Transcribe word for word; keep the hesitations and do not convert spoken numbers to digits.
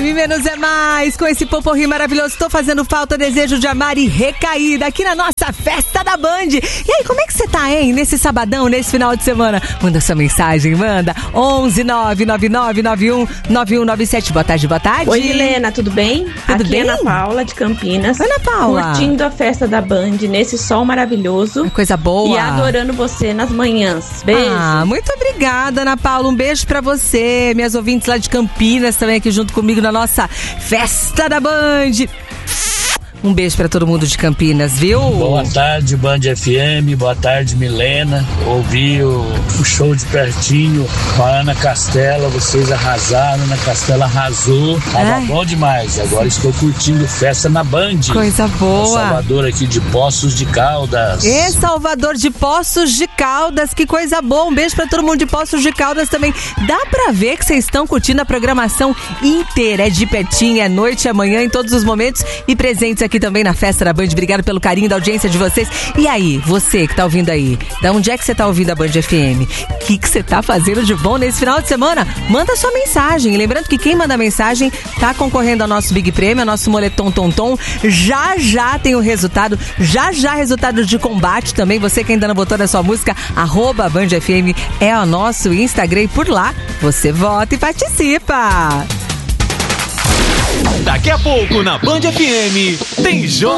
M, menos é mais. Com esse poporri maravilhoso, tô fazendo falta, desejo de amar e recair aqui na nossa festa da Band. E aí, como é que você tá, hein? Nesse sabadão, nesse final de semana? Manda sua mensagem, manda. onze nove nove nove nove um nove um nove sete. Boa tarde, boa tarde. Oi, Helena, tudo bem? Tudo aqui bem? é Ana Paula, de Campinas. Ana Paula. Curtindo a festa da Band nesse sol maravilhoso. Coisa boa. E adorando você nas manhãs. Beijo. Ah, muito obrigada, Ana Paula. Um beijo pra você, minhas ouvintes lá de Campinas, também aqui junto comigo na nossa festa da Band. Um beijo pra todo mundo de Campinas, viu? Boa tarde, Band F M. Boa tarde, Milena. Ouvi o, o show de pertinho com a Ana Castela. Vocês arrasaram. Ana Castela arrasou. Tava Ai. bom demais. Agora estou curtindo festa na Band. Coisa boa. Salvador aqui de Poços de Caldas. E Salvador de Poços de Caldas, que coisa boa. Um beijo pra todo mundo de Poços de Caldas também. Dá pra ver que vocês estão curtindo a programação inteira. É de pertinho, é noite, é manhã, em todos os momentos e presentes aqui também na festa da Band. Obrigado pelo carinho da audiência de vocês. E aí, você que tá ouvindo aí, da onde é que você tá ouvindo a Band F M? O que que você tá fazendo de bom nesse final de semana? Manda sua mensagem. Lembrando que quem manda mensagem tá concorrendo ao nosso Big Prêmio, ao nosso moletom Tonton. Já já tem o resultado, já já resultado de combate também. Você que ainda não botou na sua música, arroba Band F M é o nosso Instagram e por lá você vota e participa. Daqui a pouco na Band F M tem J